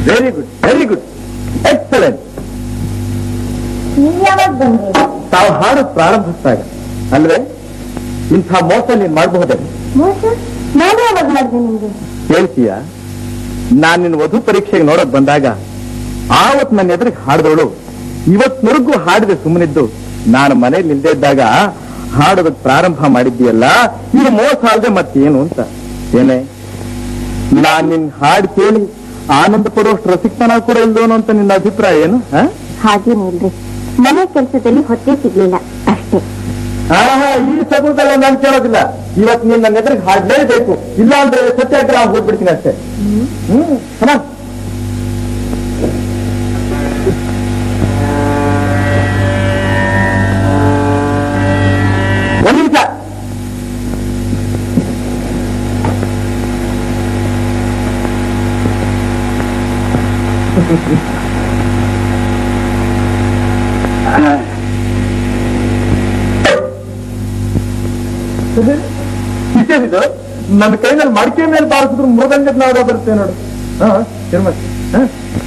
Very good, very good, excellent. ನೀವ್ ಯಾವಾಗ ಬಂದ್ರಿ? ತಾವು ಹಾಡು ಪ್ರಾರಂಭಿಸಿದಾಗ ಅಲ್ವೇ? ಇಂಥ ಮೋಸ ನೀನ್ ಮಾಡಬಹುದೇ? ಮೋಸ ನಾನು ಯಾವಾಗ ಮಾಡಿದೆ ನಿಮ್ಗೆ? ಹೇಳ್ತೀಯ? ನಾನ್ ನಿನ್ನ ವಧು ಪರೀಕ್ಷೆಗೆ ನೋಡಕ್ ಬಂದಾಗ ಆವತ್ ನನ್ನ ಎದುರಿಗೆ ಹಾಡಿದವಳು ಇವತ್ವರೆಗೂ ಹಾಡಿದೆ ಸುಮ್ಮನಿದ್ದು. ನಾನು ಮನೇಲಿ ನಿಲ್ದೇ ಇದ್ದಾಗ ಹಾಡೋದಕ್ ಪ್ರಾರಂಭ ಮಾಡಿದ್ದೀಯಲ್ಲ, ಇದು ಮೋಸ ಅಲ್ಲದೆ ಮತ್ತೇನು ಅಂತ. ಏನೇ, ನಾನ್ ನಿನ್ ಹಾಡು ಕೇಳಿ ಆನಂದ ಪಡುವಷ್ಟು ರಸಿಕ್ತನ ಕೂಡ ಇಲ್ದೋನು ಅಂತ ನಿನ್ನ ಅಭಿಪ್ರಾಯ ಏನು? ಹಾಗೇನಿಲ್ರಿ, ಮನೆ ಕೆಲಸದಲ್ಲಿ ಹೊಟ್ಟೆ ಸಿಗ್ಲಿಲ್ಲ ಅಷ್ಟೇ. ಈ ಸಗುದಲ್ಲ ನಾನು ಕೇಳೋದಿಲ್ಲ. ಇವತ್ತು ನೀನ್ ನನ್ನ ಎದುರಿಗೆ ಹಾಡ್ಲೇಬೇಕು, ಇಲ್ಲ ಅಂದ್ರೆ ಸತ್ಯಾಗ್ರಹ ಹೋಗ್ಬಿಡ್ತೀನಿ ಅಷ್ಟೇ. ಒಂದು ನಿಮಿಷ. ಇದು ನನ್ನ ಕೈನಲ್ಲಿ ಮಡಿಕೆ ಮೇಲೆ ಬಾರಿಸಿದ್ರು ಮೃದಂಗದ ನಾದ ಬರುತ್ತೆ ನೋಡು.